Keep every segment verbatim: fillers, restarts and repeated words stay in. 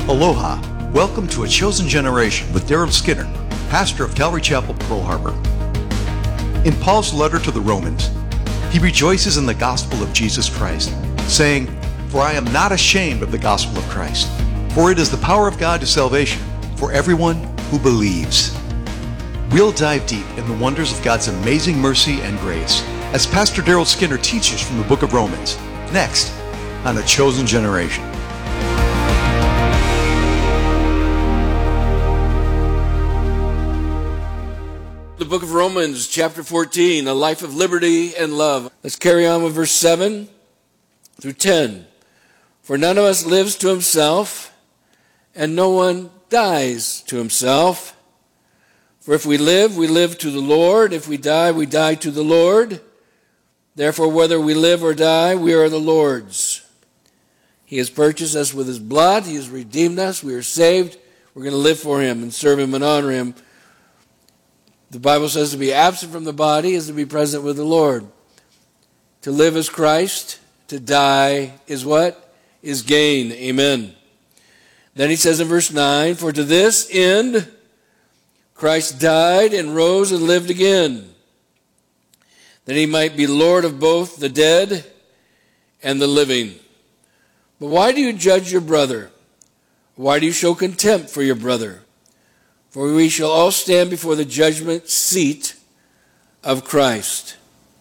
Aloha. Welcome to A Chosen Generation with Daryl Skinner, pastor of Calvary Chapel, Pearl Harbor. In Paul's letter to the Romans, he rejoices in the gospel of Jesus Christ, saying, "For I am not ashamed of the gospel of Christ, for it is the power of God to salvation for everyone who believes." We'll dive deep in the wonders of God's amazing mercy and grace as Pastor Daryl Skinner teaches from the book of Romans, next on A Chosen Generation. The book of Romans, chapter fourteen, a life of liberty and love. Let's carry on with verse seven through ten. For none of us lives to himself, and no one dies to himself. For if we live, we live to the Lord. If we die, we die to the Lord. Therefore, whether we live or die, we are the Lord's. He has purchased us with his blood. He has redeemed us. We are saved. We're going to live for him and serve him and honor him. The Bible says to be absent from the body is to be present with the Lord. To live is Christ. To die is what? Is gain. Amen. Then he says in verse nine, for to this end Christ died and rose and lived again, that he might be Lord of both the dead and the living. But why do you judge your brother? Why do you show contempt for your brother? For we shall all stand before the judgment seat of Christ.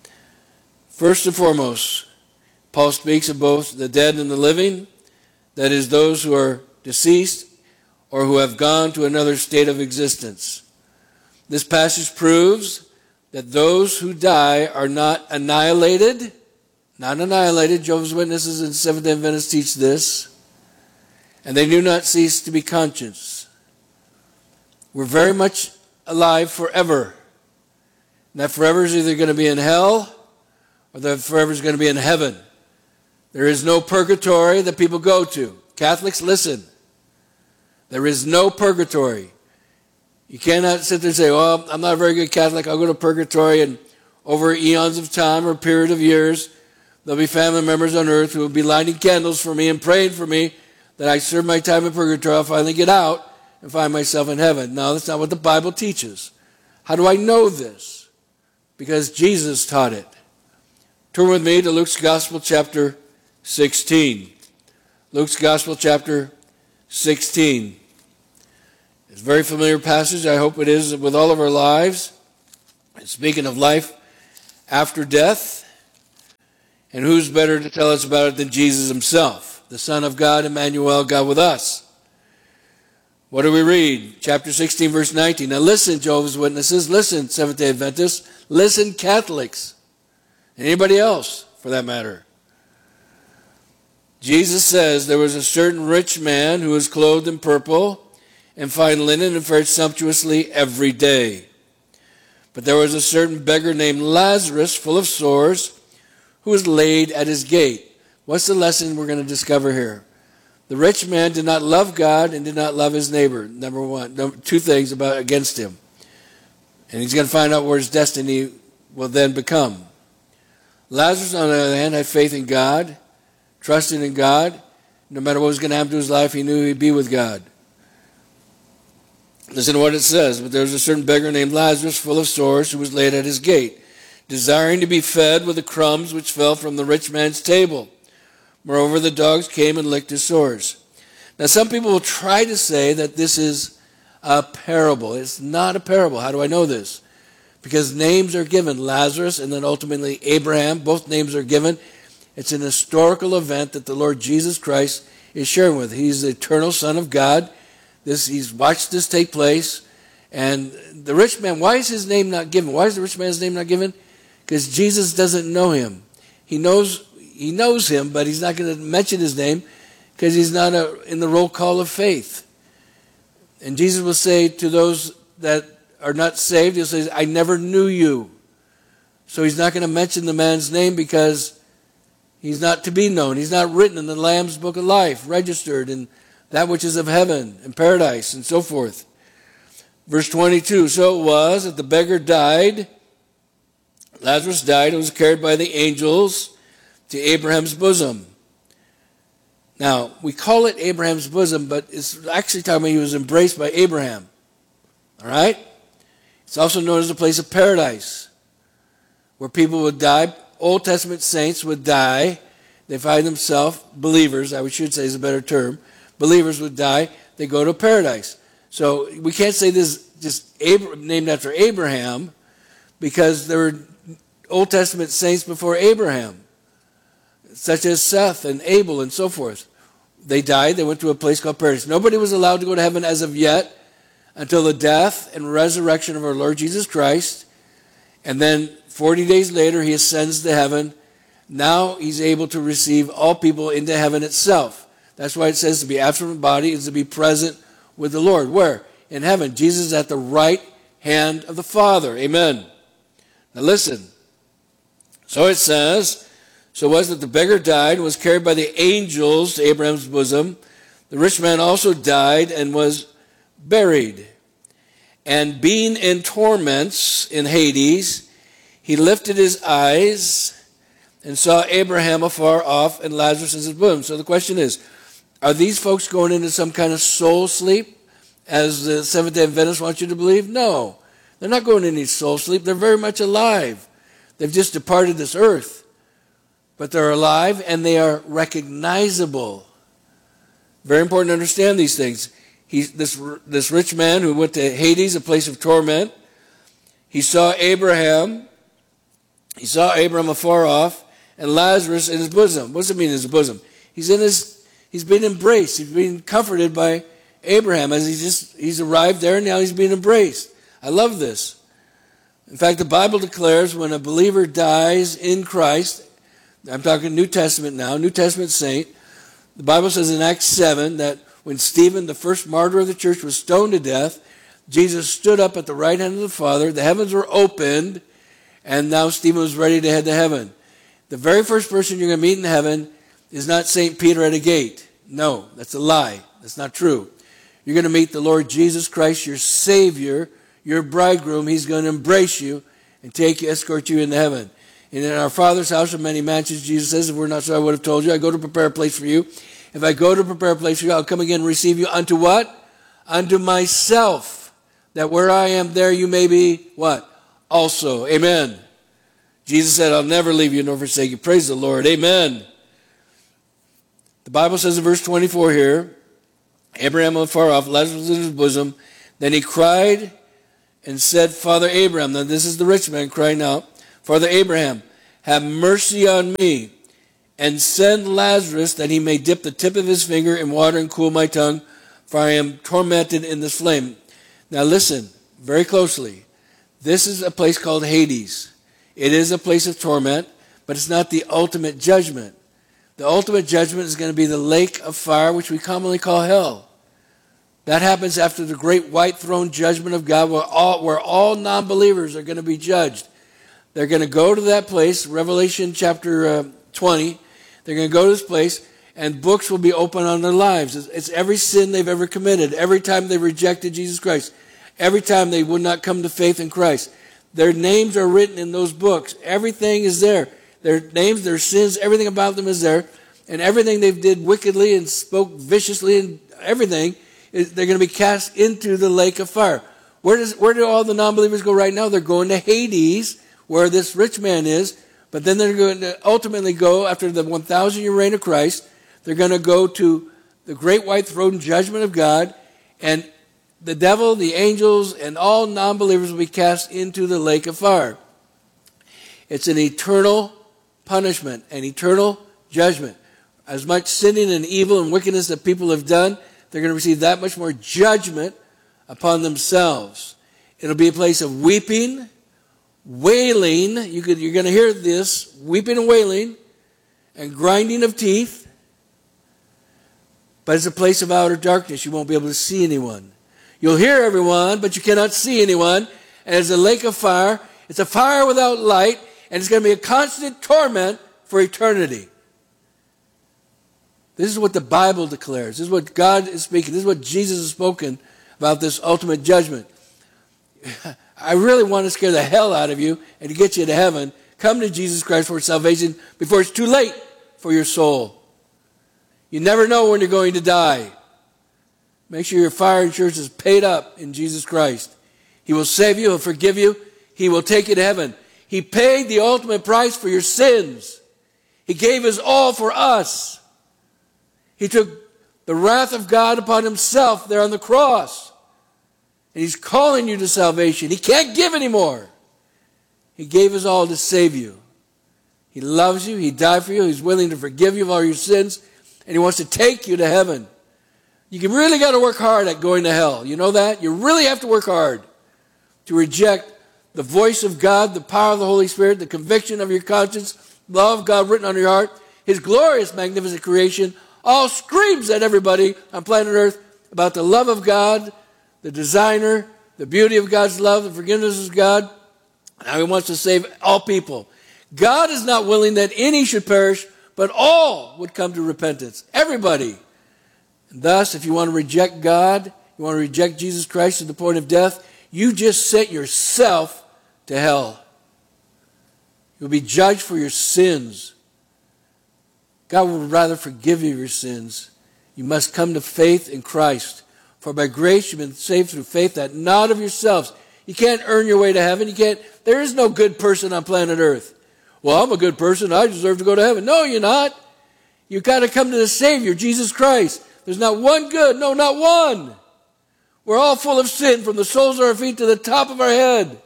First and foremost, Paul speaks of both the dead and the living, that is, those who are deceased or who have gone to another state of existence. This passage proves that those who die are not annihilated, not annihilated. Jehovah's Witnesses and Seventh-day Adventists teach this, and they do not cease to be conscious. We're very much alive forever. And that forever is either going to be in hell or that forever is going to be in heaven. There is no purgatory that people go to. Catholics, listen. There is no purgatory. You cannot sit there and say, well, I'm not a very good Catholic. I'll go to purgatory, and over eons of time or a period of years, there'll be family members on earth who will be lighting candles for me and praying for me that I serve my time in purgatory. I'll finally get out and find myself in heaven. No, that's not what the Bible teaches. How do I know this? Because Jesus taught it. Turn with me to Luke's Gospel, chapter sixteen. Luke's Gospel, chapter sixteen. It's a very familiar passage. I hope it is with all of our lives. And speaking of life after death, and who's better to tell us about it than Jesus himself, the Son of God, Emmanuel, God with us. What do we read? Chapter sixteen, verse nineteen. Now listen, Jehovah's Witnesses. Listen, Seventh-day Adventists. Listen, Catholics. Anybody else, for that matter. Jesus says, there was a certain rich man who was clothed in purple and fine linen and fared sumptuously every day. But there was a certain beggar named Lazarus, full of sores, who was laid at his gate. What's the lesson we're going to discover here? The rich man did not love God and did not love his neighbor. Number one. Number, two things about against him. And he's going to find out where his destiny will then become. Lazarus, on the other hand, had faith in God, trusted in God. No matter what was going to happen to his life, he knew he'd be with God. Listen to what it says. But there was a certain beggar named Lazarus, full of sores, who was laid at his gate, desiring to be fed with the crumbs which fell from the rich man's table. Moreover, the dogs came and licked his sores. Now, some people will try to say that this is a parable. It's not a parable. How do I know this? Because names are given. Lazarus and then ultimately Abraham, both names are given. It's an historical event that the Lord Jesus Christ is sharing with. He's the eternal Son of God. This, he's watched this take place. And the rich man, why is his name not given? Why is the rich man's name not given? Because Jesus doesn't know him. He knows He knows him, but he's not going to mention his name because he's not a, in the roll call of faith. And Jesus will say to those that are not saved, he'll say, I never knew you. So he's not going to mention the man's name because he's not to be known. He's not written in the Lamb's Book of Life, registered in that which is of heaven and paradise and so forth. Verse twenty-two, so it was that the beggar died. Lazarus died and was carried by the angels to Abraham's bosom. Now, we call it Abraham's bosom, but it's actually talking about he was embraced by Abraham. All right? It's also known as a place of paradise, where people would die. Old Testament saints would die. They find themselves, believers, I should say is a better term, believers would die. They go to paradise. So we can't say this is just Abraham, named after Abraham, because there were Old Testament saints before Abraham, such as Seth and Abel and so forth. They died. They went to a place called paradise. Nobody was allowed to go to heaven as of yet until the death and resurrection of our Lord Jesus Christ. And then forty days later, he ascends to heaven. Now he's able to receive all people into heaven itself. That's why it says to be absent from the body is to be present with the Lord. Where? In heaven. Jesus is at the right hand of the Father. Amen. Now listen. So it says, so it was that the beggar died and was carried by the angels to Abraham's bosom. The rich man also died and was buried. And being in torments in Hades, he lifted his eyes and saw Abraham afar off and Lazarus in his bosom. So the question is, are these folks going into some kind of soul sleep, as the Seventh-day Adventists want you to believe? No. They're not going into any soul sleep. They're very much alive. They've just departed this earth. But they're alive and they are recognizable. Very important to understand these things. He's, this, this rich man who went to Hades, a place of torment, he saw Abraham, he saw Abraham afar off, and Lazarus in his bosom. What does it mean in his bosom? He's in his, he's been embraced. He's being comforted by Abraham as he just, he's arrived there and now he's being embraced. I love this. In fact, the Bible declares when a believer dies in Christ, I'm talking New Testament now, New Testament saint, the Bible says in Acts seven that when Stephen, the first martyr of the church, was stoned to death, Jesus stood up at the right hand of the Father, the heavens were opened, and now Stephen was ready to head to heaven. The very first person you're going to meet in heaven is not Saint Peter at a gate. No, that's a lie. That's not true. You're going to meet the Lord Jesus Christ, your Savior, your bridegroom. He's going to embrace you and take you, escort you into heaven. And in our Father's house are many mansions, Jesus says, if we're not so, I would have told you. I go to prepare a place for you. If I go to prepare a place for you, I'll come again and receive you unto what? Unto myself. That where I am, there you may be, what? Also. Amen. Jesus said, I'll never leave you nor forsake you. Praise the Lord. Amen. The Bible says in verse twenty-four here, Abraham afar off, Lazarus in his bosom. Then he cried and said, Father Abraham, now this is the rich man crying out, Father Abraham, have mercy on me, and send Lazarus that he may dip the tip of his finger in water and cool my tongue, for I am tormented in this flame. Now listen very closely. This is a place called Hades. It is a place of torment, but it's not the ultimate judgment. The ultimate judgment is going to be the lake of fire, which we commonly call hell. That happens after the great white throne judgment of God, where all, where all non-believers are going to be judged. They're going to go to that place, Revelation chapter uh, twenty. They're going to go to this place, and books will be opened on their lives. It's, it's every sin they've ever committed, every time they rejected Jesus Christ, every time they would not come to faith in Christ. Their names are written in those books. Everything is there. Their names, their sins, everything about them is there. And everything they've did wickedly and spoke viciously and everything, is, they're going to be cast into the lake of fire. Where, does, where do all the non-believers go right now? They're going to Hades, where this rich man is. But then they're going to ultimately go, after the one thousand year reign of Christ, they're going to go to the great white throne judgment of God. And the devil, the angels, and all non-believers will be cast into the lake of fire. It's an eternal punishment, an eternal judgment. As much sinning and evil and wickedness that people have done, they're going to receive that much more judgment upon themselves. It'll be a place of weeping, wailing. You could, you're going to hear this, weeping and wailing, and grinding of teeth. But it's a place of outer darkness. You won't be able to see anyone. You'll hear everyone, but you cannot see anyone. And it's a lake of fire. It's a fire without light, and it's going to be a constant torment for eternity. This is what the Bible declares. This is what God is speaking. This is what Jesus has spoken about this ultimate judgment. I really want to scare the hell out of you and to get you to heaven. Come to Jesus Christ for salvation before it's too late for your soul. You never know when you're going to die. Make sure your fire insurance is paid up in Jesus Christ. He will save you. He'll forgive you. He will take you to heaven. He paid the ultimate price for your sins. He gave his all for us. He took the wrath of God upon himself there on the cross. And he's calling you to salvation. He can't give anymore. He gave his all to save you. He loves you. He died for you. He's willing to forgive you of all your sins. And he wants to take you to heaven. You really got to work hard at going to hell. You know that? You really have to work hard to reject the voice of God, the power of the Holy Spirit, the conviction of your conscience, love of God written on your heart. His glorious, magnificent creation all screams at everybody on planet Earth about the love of God, the designer, the beauty of God's love, the forgiveness of God, and how he wants to save all people. God is not willing that any should perish, but all would come to repentance. Everybody. And thus, if you want to reject God, you want to reject Jesus Christ to the point of death, you just sent yourself to hell. You'll be judged for your sins. God would rather forgive you your sins. You must come to faith in Christ. For by grace you've been saved through faith, that not of yourselves. You can't earn your way to heaven. You can't. There is no good person on planet Earth. Well, I'm a good person. I deserve to go to heaven. No, you're not. You've got to come to the Savior, Jesus Christ. There's not one good. No, not one. We're all full of sin from the soles of our feet to the top of our head.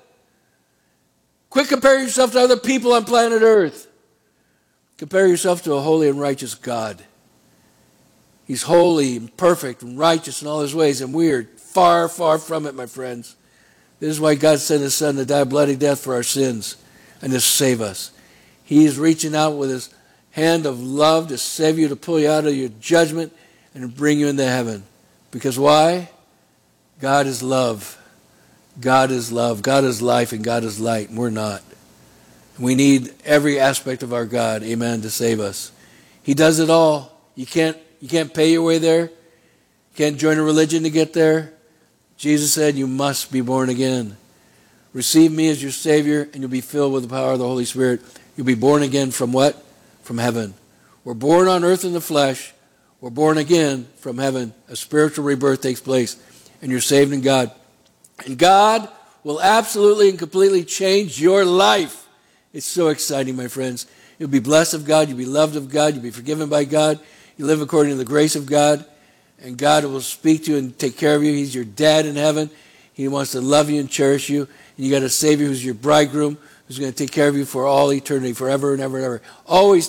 Quit comparing yourself to other people on planet Earth. Compare yourself to a holy and righteous God. He's holy and perfect and righteous in all his ways, and we are far, far from it, my friends. This is why God sent his Son to die a bloody death for our sins and to save us. He is reaching out with his hand of love to save you, to pull you out of your judgment, and to bring you into heaven. Because why? God is love. God is love. God is life, and God is light, and we're not. We need every aspect of our God, amen, to save us. He does it all. You can't, you can't pay your way there. You can't join a religion to get there. Jesus said you must be born again. Receive me as your Savior, and you'll be filled with the power of the Holy Spirit. You'll be born again from what? From heaven. We're born on earth in the flesh. We're born again from heaven. A spiritual rebirth takes place, and you're saved in God. And God will absolutely and completely change your life. It's so exciting, my friends. You'll be blessed of God. You'll be loved of God. You'll be forgiven by God. You live according to the grace of God. And God will speak to you and take care of you. He's your dad in heaven. He wants to love you and cherish you. And you got a Savior who's your bridegroom, who's going to take care of you for all eternity, forever and ever and ever. Always